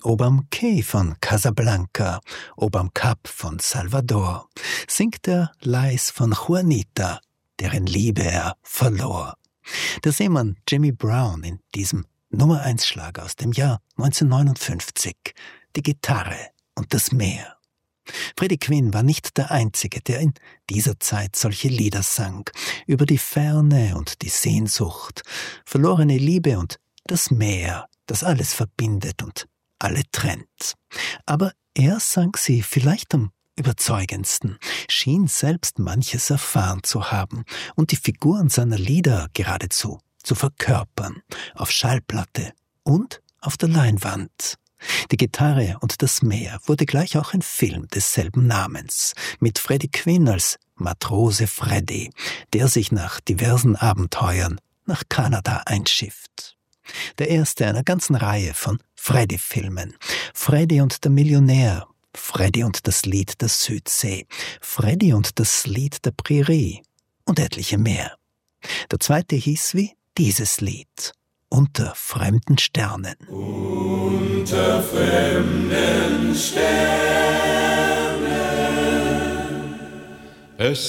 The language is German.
oberm Quai von Casablanca, oberm Kap von Salvador, singt er leis von Juanita, deren Liebe er verlor. Der Seemann Jimmy Brown in diesem Nummer-1-Schlager aus dem Jahr 1959, die Gitarre und das Meer. Freddie Quinn war nicht der Einzige, der in dieser Zeit solche Lieder sang, über die Ferne und die Sehnsucht, verlorene Liebe und das Meer, das alles verbindet und alle trennt. Aber er sang sie vielleicht am überzeugendsten, schien selbst manches erfahren zu haben und die Figuren seiner Lieder geradezu zu verkörpern, auf Schallplatte und auf der Leinwand. Die Gitarre und das Meer wurde gleich auch ein Film desselben Namens, mit Freddie Quinn als Matrose Freddy, der sich nach diversen Abenteuern nach Kanada einschifft. Der erste einer ganzen Reihe von Freddy-Filmen. Freddy und der Millionär, Freddy und das Lied der Südsee, Freddy und das Lied der Prärie und etliche mehr. Der zweite hieß wie dieses Lied: Unter fremden Sternen. Unter fremden Sternen. Es